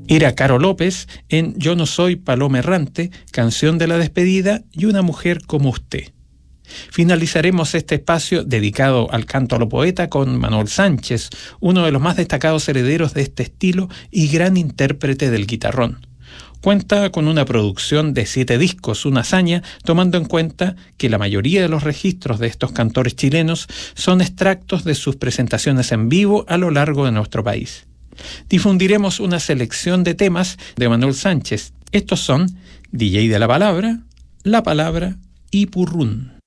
Era Caro López en Yo no soy paloma errante, canción de la despedida y Una mujer como usted. Finalizaremos este espacio dedicado al canto a lo poeta con Manuel Sánchez, uno de los más destacados herederos de este estilo y gran intérprete del guitarrón. Cuenta con una producción de 7 discos, una hazaña, tomando en cuenta que la mayoría de los registros de estos cantores chilenos son extractos de sus presentaciones en vivo a lo largo de nuestro país. Difundiremos una selección de temas de Manuel Sánchez. Estos son DJ de la Palabra y Purrún.